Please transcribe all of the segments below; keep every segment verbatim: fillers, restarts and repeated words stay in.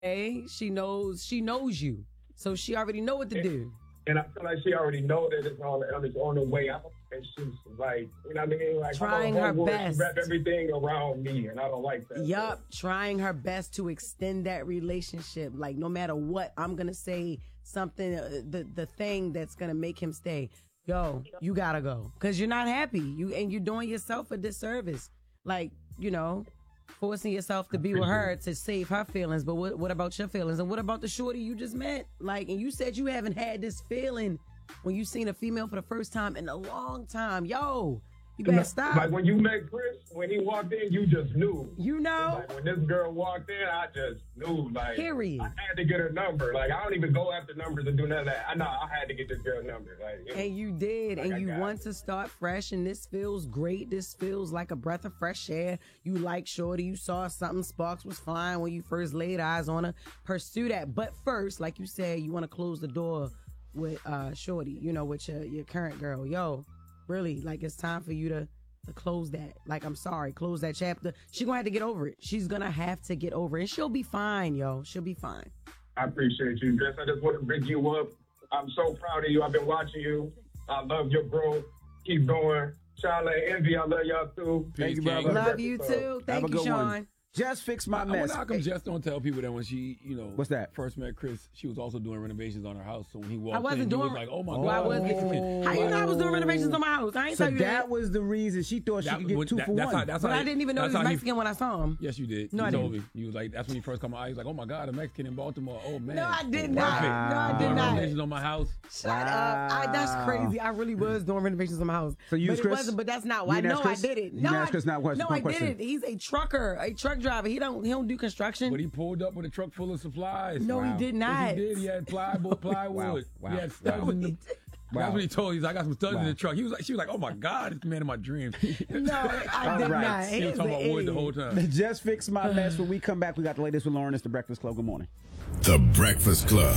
Hey, she knows. She knows you, so she already know what to do. And I feel like she already know that it's on, it's on the way out. And she's like, you know what I mean? Like, trying her world, best. She wrap everything around me, and I don't like that. Yup, trying her best to extend that relationship. Like, no matter what, I'm going to say something, uh, the, the thing that's going to make him stay. Yo, you got to go. Because you're not happy. You And you're doing yourself a disservice. Like, you know, forcing yourself to be with her to save her feelings. But what, what about your feelings? And what about the shorty you just met? Like, and you said you haven't had this feeling when you seen a female for the first time in a long time. Yo, you better stop. Like when you met Chris, when he walked in, you just knew. You know? Like when this girl walked in, I just knew. Like, period. I had to get her number. Like, I don't even go after numbers and do none of that. I know I had to get this girl number. Like, you know, and you did. like and I you want it. to start fresh, and this feels great. This feels like a breath of fresh air. You like shorty. You saw something. Sparks was flying when you first laid eyes on her. Pursue that. But first, like you said, you want to close the door with uh shorty, you know, with your, your current girl. Yo, really, like, it's time for you to, to close that. Like, I'm sorry, close that chapter. She gonna have to get over it. She's gonna have to get over it. And she'll be fine, yo. She'll be fine. I appreciate you, Jess. I just want to bring you up. I'm so proud of you. I've been watching you. I love your growth. Keep going. Shala and Envy, I love y'all too. Thank you, brother. Love you too. Thank you, Sean. One. Just fix my I, mess. I wonder how come Jess don't tell people that when she, you know, what's that? First met Chris, she was also doing renovations on her house. So when he walked I wasn't in, doing, he was like, "Oh my oh, God, I wasn't. How you know I was doing renovations on my house? I ain't so tell you that. that. was the reason she thought she that, could get two that, for that's one. How, that's but how I didn't even know he was Mexican he, when I saw him. Yes, you did. No, you I told didn't. me. You was like, that's when he first come out. He was like, "Oh my God, a Mexican in Baltimore. Oh man." No, I did wow. not. No, I did doing not. Renovations on my house. Shut wow. up. I, that's crazy. I really was doing renovations on my house. So you but Chris? It wasn't, but that's not why. No, I did it. You no, ask Chris not question, no, I question. did it. He's a trucker, a truck driver. He don't, he don't do construction. But he pulled up with a truck full of supplies. No, wow. he did not. Yes, he did. He had plywood. plywood. wow. Wow. He had studs wow. in the. Wow. That's what he told. He's like, I got some studs wow. in the truck. He was like, she was like, oh my God, it's the man of my dreams. No, I did right. not. He was talking about wood the whole time. Just fix my mess. When we come back, we got the latest with Lauren. It's the Breakfast Club. Good morning. The Breakfast Club.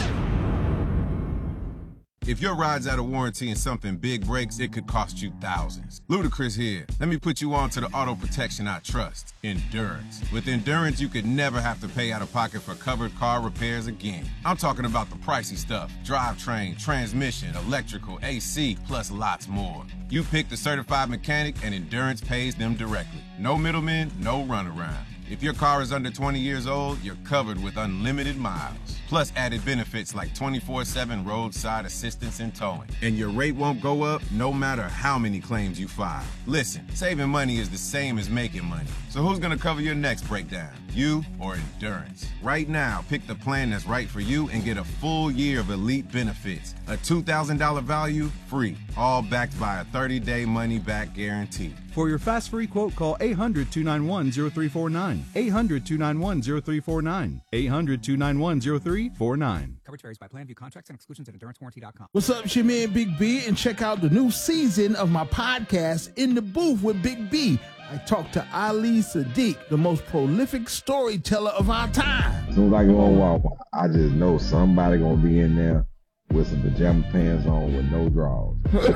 If your ride's out of warranty and something big breaks, it could cost you thousands. Ludacris here. Let me put you on to the auto protection I trust, Endurance. With Endurance, you could never have to pay out of pocket for covered car repairs again. I'm talking about the pricey stuff, drivetrain, transmission, electrical, A C, plus lots more. You pick the certified mechanic and Endurance pays them directly. No middlemen, no runaround. If your car is under twenty years old, you're covered with unlimited miles. Plus added benefits like twenty-four seven roadside assistance and towing. And your rate won't go up no matter how many claims you file. Listen, saving money is the same as making money. So who's gonna cover your next breakdown? You or Endurance? Right now, pick the plan that's right for you and get a full year of elite benefits. A two thousand dollars value, free. All backed by a thirty-day money-back guarantee. For your fast free quote, call eight hundred, two nine one, zero three four nine. eight hundred, two nine one, zero three four nine. eight hundred, two nine one, zero three four nine. Coverage varies by plan. View contracts and exclusions at endurance warranty dot com. What's up, it's your man Big B, and check out the new season of my podcast, In the Booth with Big B. I talked to Ali Sadiq, the most prolific storyteller of our time. As soon as I go on walk, I just know somebody gonna be in there with some pajama pants on with no drawers.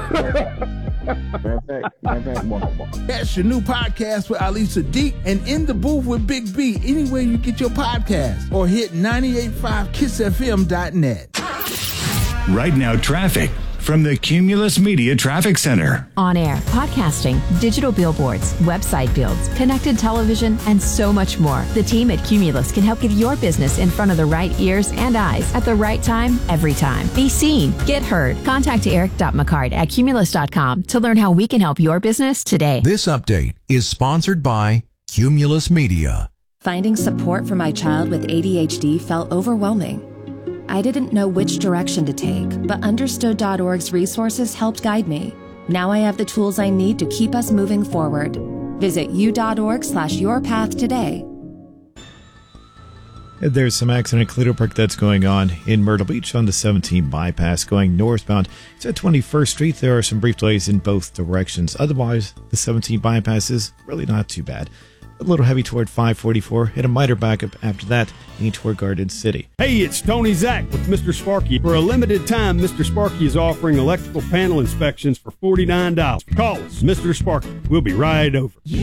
Matter of fact, matter of fact, walk, walk. That's your new podcast with Ali Sadiq and In the Booth with Big B, anywhere you get your podcast, or hit ninety-eight point five kiss f m dot net. Right now, traffic from the Cumulus Media Traffic Center. On air, podcasting, digital billboards, website builds, connected television, and so much more. The team at Cumulus can help get your business in front of the right ears and eyes at the right time, every time. Be seen, get heard. Contact eric dot mccart at cumulus dot com to learn how we can help your business today. This update is sponsored by Cumulus Media. Finding support for my child with A D H D felt overwhelming. I didn't know which direction to take, but understood dot org's resources helped guide me. Now I have the tools I need to keep us moving forward. Visit u.org slash your path today. There's some accident at Clito Park that's going on in Myrtle Beach on the seventeen bypass going northbound. It's at twenty-first Street. There are some brief delays in both directions. Otherwise, the seventeen bypass is really not too bad. A little heavy toward five forty-four, and a minor backup after that, heading toward Garden City. Hey, it's Tony Zach with Mister Sparky. For a limited time, Mister Sparky is offering electrical panel inspections for forty-nine dollars. Call us, Mister Sparky. We'll be right over.